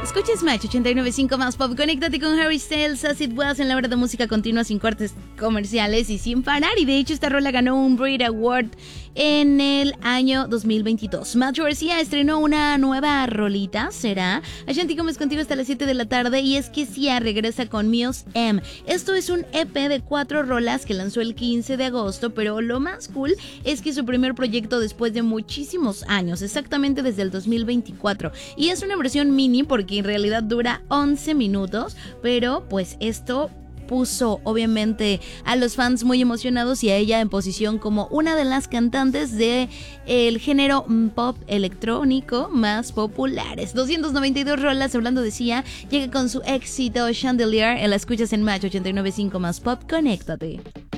Escuches Match 89.5 más pop. Conéctate con Harry Styles, As It Was en la hora de música continua, sin cortes comerciales y sin parar. Y de hecho esta rola ganó un Brit Award en el año 2022. Matt García estrenó una nueva rolita, será. Ashanti Gómez contigo hasta las 7 de la tarde. Y es que Sia regresa con Muse M. Esto es un EP de 4 rolas que lanzó el 15 de agosto. Pero lo más cool es que es su primer proyecto después de muchísimos años, exactamente desde el 2024. Y es una versión mini porque en realidad dura 11 minutos, pero pues esto puso obviamente a los fans muy emocionados y a ella en posición como una de las cantantes de el género pop electrónico más populares. 292 rolas, hablando de Sia, llega con su éxito Chandelier. La escuchas en Match 89.5 más pop. Conéctate.